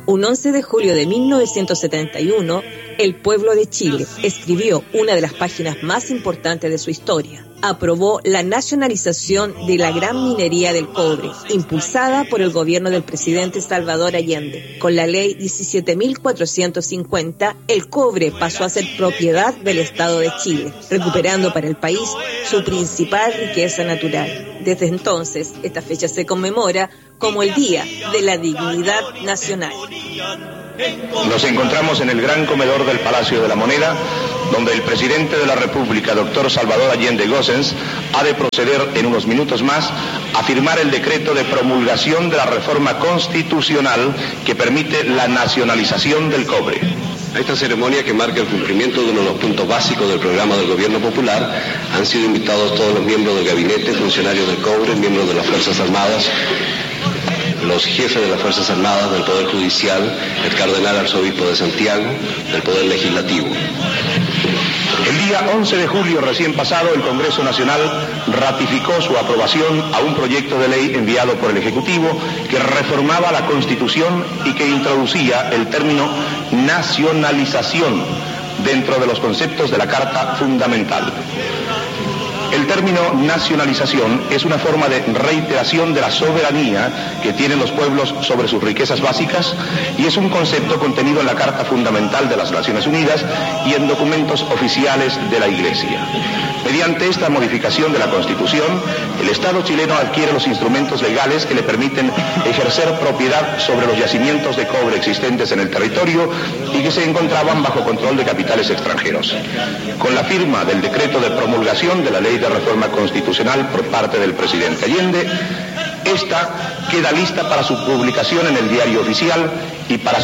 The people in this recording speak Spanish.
Un 11 de julio de 1971, el pueblo de Chile escribió una de las páginas más importantes de su historia. Aprobó la nacionalización de la gran minería del cobre, impulsada por el gobierno del presidente Salvador Allende. Con la ley 17.450, el cobre pasó a ser propiedad del Estado de Chile, recuperando para el país su principal riqueza natural. Desde entonces, esta fecha se conmemora como el Día de la Dignidad Nacional. Nos encontramos en el gran comedor del Palacio de la Moneda, donde el presidente de la República, doctor Salvador Allende Gossens, ha de proceder en unos minutos más a firmar el decreto de promulgación de la reforma constitucional que permite la nacionalización del cobre. A esta ceremonia, que marca el cumplimiento de uno de los puntos básicos del programa del Gobierno Popular, han sido invitados todos los miembros del gabinete, funcionarios del cobre, miembros de las Fuerzas Armadas, los jefes de las Fuerzas Armadas, del Poder Judicial, el Cardenal Arzobispo de Santiago, del Poder Legislativo. El día 11 de julio recién pasado, el Congreso Nacional ratificó su aprobación a un proyecto de ley enviado por el Ejecutivo que reformaba la Constitución y que introducía el término nacionalización dentro de los conceptos de la Carta Fundamental. El término nacionalización es una forma de reiteración de la soberanía que tienen los pueblos sobre sus riquezas básicas y es un concepto contenido en la Carta Fundamental de las Naciones Unidas y en documentos oficiales de la Iglesia. Mediante esta modificación de la Constitución, el Estado chileno adquiere los instrumentos legales que le permiten ejercer propiedad sobre los yacimientos de cobre existentes en el territorio y que se encontraban bajo control de capitales extranjeros. Con la firma del decreto de promulgación de la Ley de Reforma Constitucional por parte del presidente Allende, esta queda lista para su publicación en el Diario Oficial y para